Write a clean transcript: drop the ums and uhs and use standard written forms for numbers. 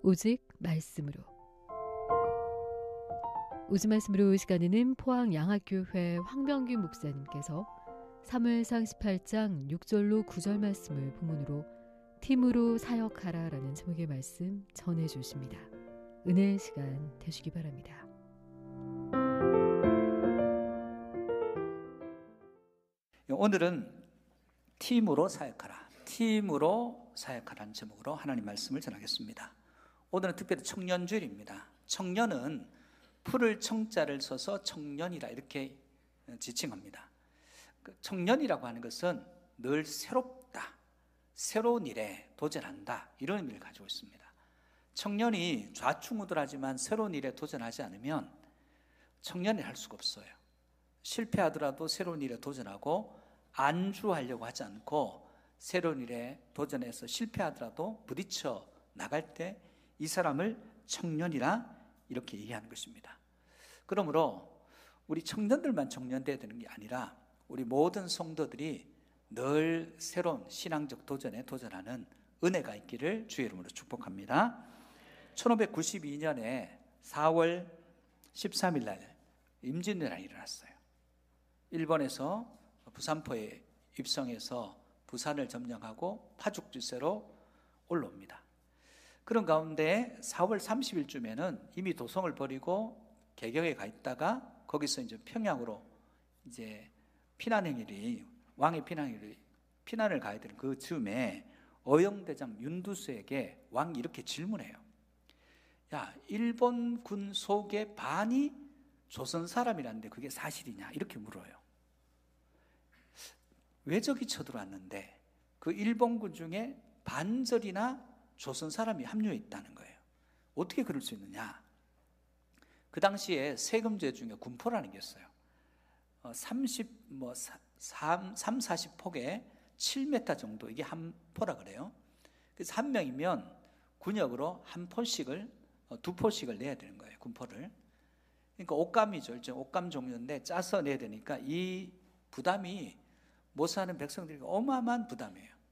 오직 말씀으로. 오직 말씀으로 시간에는 포항 양학교회 황병규 목사님께서 사무엘상 18장 6절로 9절 말씀을 본문으로 팀으로 사역하라 라는 제목의 말씀 전해주십니다. 은혜의 시간 되시기 바랍니다. 오늘은 팀으로 사역하라, 팀으로 사역하라는 제목으로 하나님 말씀을 전하겠습니다. 오늘은 특별히 청년주일입니다. 청년은 풀을 청자를 써서 청년이라 이렇게 지칭합니다. 청년이라고 하는 것은 늘 새롭다, 새로운 일에 도전한다, 이런 의미를 가지고 있습니다. 청년이 좌충우돌하지만 새로운 일에 도전하지 않으면 청년이 할 수가 없어요. 실패하더라도 새로운 일에 도전하고 안주하려고 하지 않고 새로운 일에 도전해서 실패하더라도 부딪혀 나갈 때 이 사람을 청년이라 이렇게 얘기하는 것입니다. 그러므로 우리 청년들만 청년돼야 되는 게 아니라 우리 모든 성도들이 늘 새로운 신앙적 도전에 도전하는 은혜가 있기를 주의 이름으로 축복합니다. 1592년에 4월 13일 날 임진왜란이 일어났어요. 일본에서 부산포에 입성해서 부산을 점령하고 파죽지세로 올라옵니다. 그런 가운데 4월 30일쯤에는 이미 도성을 버리고 개경에 가 있다가 거기서 이제 평양으로 이제 왕의 피난을 가야 되는 그 즈음에 어영대장 윤두수에게 왕이 이렇게 질문해요. 야, 일본군 속의 반이 조선 사람이라는데 그게 사실이냐? 이렇게 물어요. 외적이 쳐들어왔는데 그 일본군 중에 반절이나 조선 사람이 합류해 있다는 거예요. 어떻게 그럴 수 있느냐? 그 당시에 세금제 중에 군포라는 게 있어요. 40폭에 7m 정도, 이게 한 포라 그래요. 그래서 한 명이면 군역으로 한 포씩을, 2포씩을 내야 되는 거예요, 군포를. 그러니까 옷감이죠. 일종 옷감 종류인데 짜서 내야 되니까 이 부담이 못 사는 백성들에게 어마어마한 부담이에요.